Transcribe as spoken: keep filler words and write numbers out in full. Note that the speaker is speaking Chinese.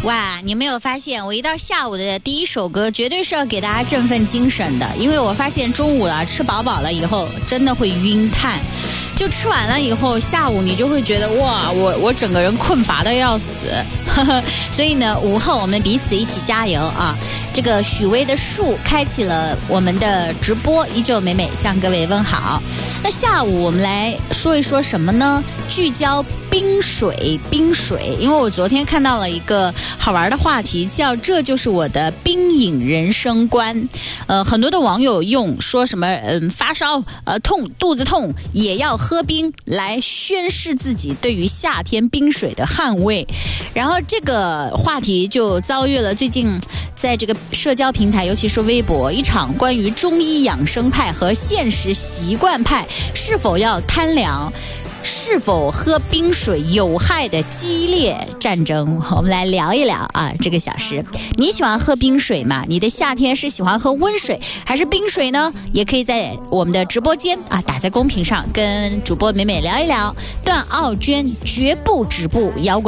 哇，你没有发现我一到下午的第一首歌绝对是要给大家振奋精神的，因为我发现中午啊吃饱饱了以后真的会晕碳，就吃完了以后下午你就会觉得哇，我我整个人困乏的要死所以呢午后我们彼此一起加油啊！这个许巍的树开启了我们的直播，依旧美美向各位问好。那下午我们来说一说什么呢？聚焦冰水，冰水，因为我昨天看到了一个好玩的话题，叫这就是我的冰饮人生观。呃，很多的网友用说什么，嗯、呃，发烧，呃，痛，肚子痛也要喝冰来宣示自己对于夏天冰水的捍卫。然后这个话题就遭遇了最近在这个社交平台，尤其是微博，一场关于中医养生派和现实习惯派是否要贪凉，是否喝冰水有害的激烈战争。我们来聊一聊啊，这个小时你喜欢喝冰水吗？你的夏天是喜欢喝温水还是冰水呢？也可以在我们的直播间啊，打在公屏上跟主播美美聊一聊。段奥娟绝不止步摇滚